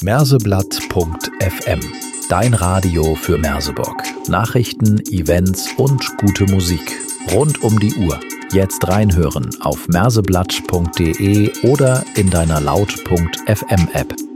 Merseblatt.fm. Dein Radio für Merseburg. Nachrichten, Events und gute Musik. Rund um die Uhr. Jetzt reinhören auf merseblatt.de oder in deiner Laut.fm App.